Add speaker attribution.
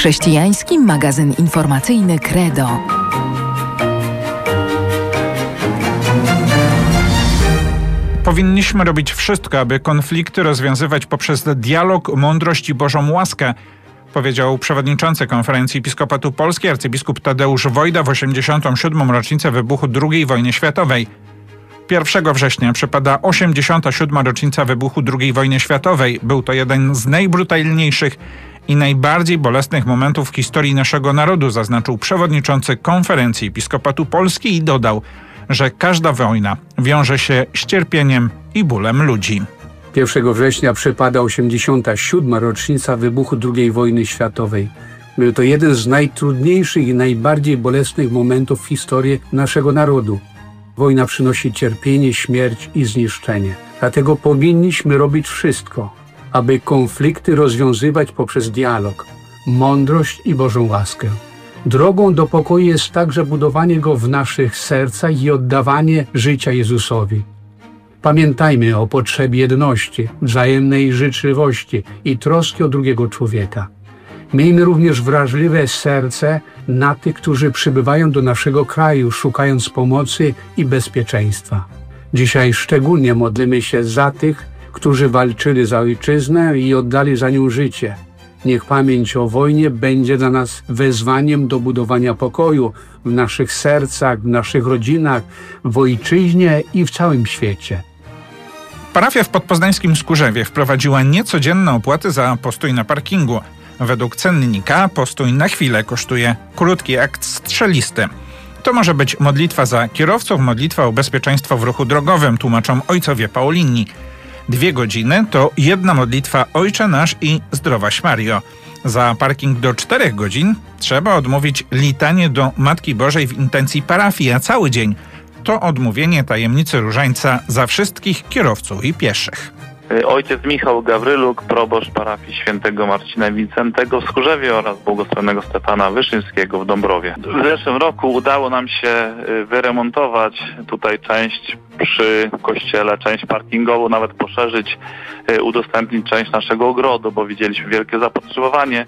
Speaker 1: Chrześcijański magazyn informacyjny Credo.
Speaker 2: Powinniśmy robić wszystko, aby konflikty rozwiązywać poprzez dialog, mądrość i Bożą łaskę, powiedział przewodniczący Konferencji Episkopatu Polski arcybiskup Tadeusz Wojda w 87. rocznicę wybuchu II wojny światowej. 1 września przypada 87. rocznica wybuchu II wojny światowej. Był to jeden z najbrutalniejszych i najbardziej bolesnych momentów w historii naszego narodu, zaznaczył przewodniczący Konferencji Episkopatu Polski i dodał, że każda wojna wiąże się z cierpieniem i bólem ludzi.
Speaker 3: 1 września przypada 87. rocznica wybuchu II wojny światowej. Był to jeden z najtrudniejszych i najbardziej bolesnych momentów w historii naszego narodu. Wojna przynosi cierpienie, śmierć i zniszczenie. Dlatego powinniśmy robić wszystko, aby konflikty rozwiązywać poprzez dialog, mądrość i Bożą łaskę. Drogą do pokoju jest także budowanie go w naszych sercach i oddawanie życia Jezusowi. Pamiętajmy o potrzebie jedności, wzajemnej życzliwości i troski o drugiego człowieka. Miejmy również wrażliwe serce na tych, którzy przybywają do naszego kraju, szukając pomocy i bezpieczeństwa. Dzisiaj szczególnie modlimy się za tych, którzy walczyli za ojczyznę i oddali za nią życie. Niech pamięć o wojnie będzie dla nas wezwaniem do budowania pokoju w naszych sercach, w naszych rodzinach, w ojczyźnie i w całym świecie.
Speaker 2: Parafia w podpoznańskim Skórzewie wprowadziła niecodzienne opłaty za postój na parkingu. Według cennika postój na chwilę kosztuje krótki akt strzelisty. To może być modlitwa za kierowców, modlitwa o bezpieczeństwo w ruchu drogowym, tłumaczą ojcowie Paulinni. 2 godziny to jedna modlitwa Ojcze Nasz i Zdrowaś Mario. Za parking do 4 godzin trzeba odmówić litanie do Matki Bożej w intencji parafii, a cały dzień to odmówienie tajemnicy różańca za wszystkich kierowców i pieszych.
Speaker 4: Ojciec Michał Gawryluk, proboszcz parafii świętego Marcina Wincentego w Skórzewie oraz błogosławionego Stefana Wyszyńskiego w Dąbrowie. W zeszłym roku udało nam się wyremontować tutaj część przy kościele, część parkingową, nawet poszerzyć, udostępnić część naszego ogrodu, bo widzieliśmy wielkie zapotrzebowanie